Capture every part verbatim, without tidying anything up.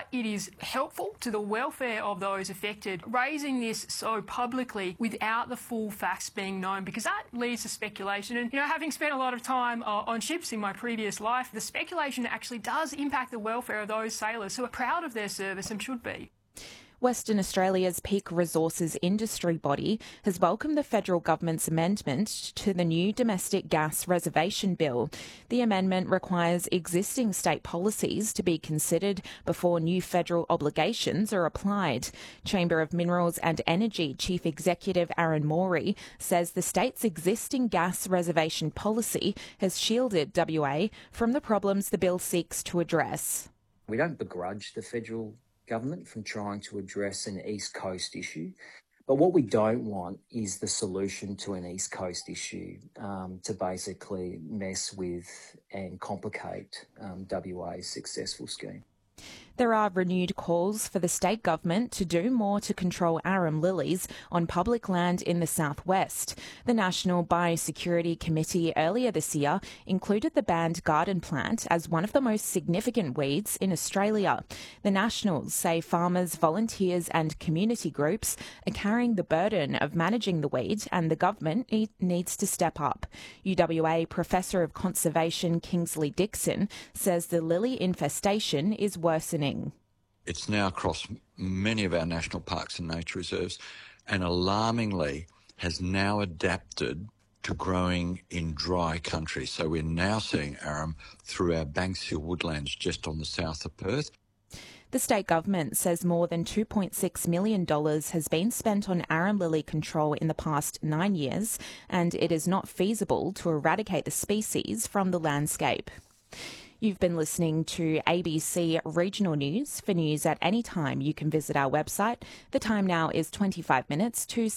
it is helpful to the welfare of those affected, raising this so publicly without the full facts being known, because that leads to speculation. And, you know, having spent a lot of time uh, on ships in my previous life, the speculation actually does impact the welfare of those sailors who are proud of their service and should be. Western Australia's peak resources industry body has welcomed the federal government's amendment to the new domestic gas reservation bill. The amendment requires existing state policies to be considered before new federal obligations are applied. Chamber of Minerals and Energy Chief Executive Aaron Morey says the state's existing gas reservation policy has shielded W A from the problems the bill seeks to address. We don't begrudge the federal government from trying to address an East Coast issue. But what we don't want is the solution to an East Coast issue um, to basically mess with and complicate um, W A's successful scheme. There are renewed calls for the state government to do more to control arum lilies on public land in the southwest. The National Biosecurity Committee earlier this year included the banned garden plant as one of the most significant weeds in Australia. The Nationals say farmers, volunteers and community groups are carrying the burden of managing the weed, and the government needs to step up. U W A Professor of Conservation Kingsley Dixon says the lily infestation is worsening. It's now across many of our national parks and nature reserves, and alarmingly has now adapted to growing in dry country. So we're now seeing arum through our Banks Hill woodlands just on the south of Perth. The state government says more than two point six million dollars has been spent on arum lily control in the past nine years, and it is not feasible to eradicate the species from the landscape. You've been listening to A B C Regional News. For news at any time, you can visit our website. The time now is twenty-five minutes to...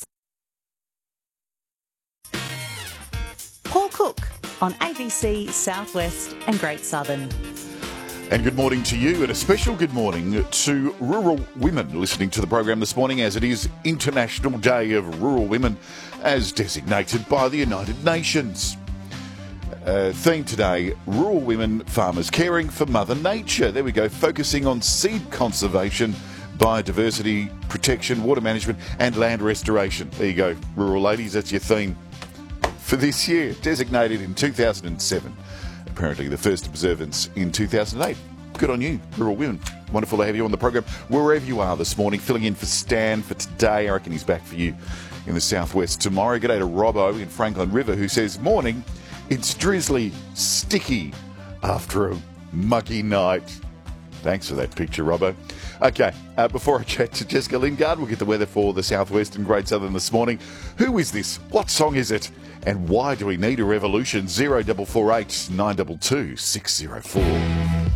Paul Cook on A B C Southwest and Great Southern. And good morning to you, and a special good morning to rural women listening to the program this morning, as it is International Day of Rural Women as designated by the United Nations. Uh, theme today, rural women farmers caring for Mother Nature. There we go, focusing on seed conservation, biodiversity protection, water management and land restoration. There you go, rural ladies, that's your theme for this year, designated in two thousand seven. Apparently the first observance in two thousand eight. Good on you, rural women. Wonderful to have you on the program, wherever you are this morning, filling in for Stan for today. I reckon he's back for you in the southwest tomorrow. G'day to Robbo in Franklin River, who says, morning, it's drizzly, sticky after a muggy night. Thanks for that picture, Robbo. Okay, uh, before I chat to Jessica Lingard, we'll get the weather for the southwest and Great Southern this morning. Who is this? What song is it? And why do we need a revolution? zero four four eight, nine two two, six zero four.